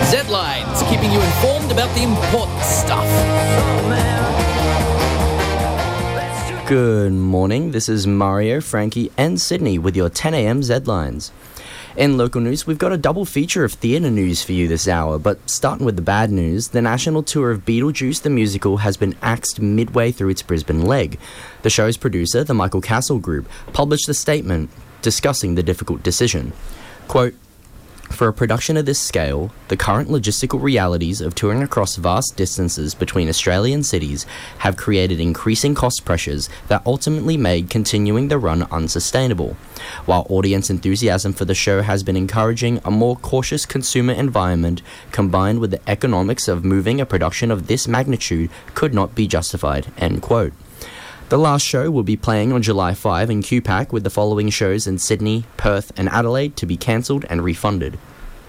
Z-Lines, keeping you informed about the important stuff. Good morning, this is Mario, Frankie and Sydney with your 10am Z-Lines. In local news, we've got a double feature of theatre news for you this hour, but starting with the bad news, the national tour of Beetlejuice the Musical has been axed midway through its Brisbane leg. The show's producer, the Michael Castle Group, published a statement discussing the difficult decision. Quote, "For a production of this scale, the current logistical realities of touring across vast distances between Australian cities have created increasing cost pressures that ultimately made continuing the run unsustainable. While audience enthusiasm for the show has been encouraging, a more cautious consumer environment combined with the economics of moving a production of this magnitude could not be justified." End quote. The last show will be playing on July 5 in QPAC, with the following shows in Sydney, Perth and Adelaide to be cancelled and refunded.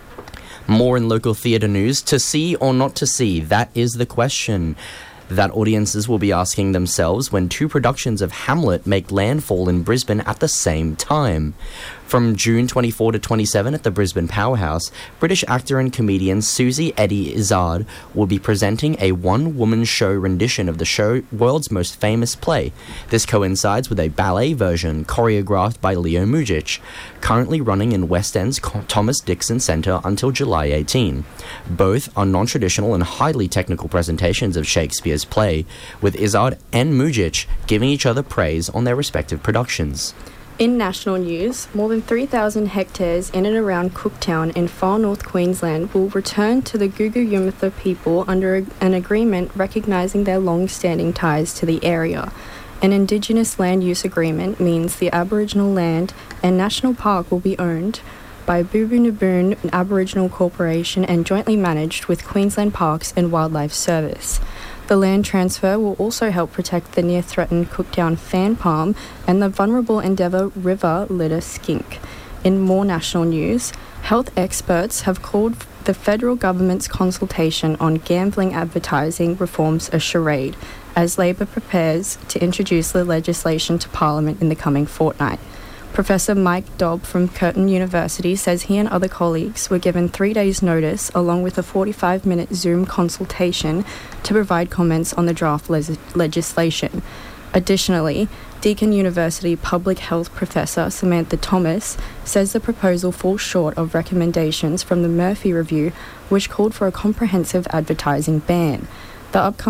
More in local theatre news. To see or not to see? That is the question that audiences will be asking themselves when two productions of Hamlet make landfall in Brisbane at the same time. From June 24 to 27 at the Brisbane Powerhouse, British actor and comedian Susie Eddie Izzard will be presenting a one-woman show rendition of the show world's most famous play. This coincides with a ballet version choreographed by Leo Mujic, currently running in West End's Thomas Dixon Centre until July 18. Both are non-traditional and highly technical presentations of Shakespeare's play, with Izzard and Mujic giving each other praise on their respective productions. In national news, more than 3,000 hectares in and around Cooktown in far north Queensland will return to the Gugu Yimithirr people under an agreement recognising their long-standing ties to the area. An Indigenous land use agreement means the Aboriginal land and National Park will be owned by Booboon Aboriginal Corporation and jointly managed with Queensland Parks and Wildlife Service. The land transfer will also help protect the near-threatened Cooktown fan palm and the vulnerable Endeavour River litter skink. In more national news, health experts have called the federal government's consultation on gambling advertising reforms a charade, as Labor prepares to introduce the legislation to Parliament in the coming fortnight. Professor Mike Dobb from Curtin University says he and other colleagues were given 3 days' notice along with a 45-minute Zoom consultation to provide comments on the draft legislation. Additionally, Deakin University Public Health Professor Samantha Thomas says the proposal falls short of recommendations from the Murphy Review, which called for a comprehensive advertising ban. The upcoming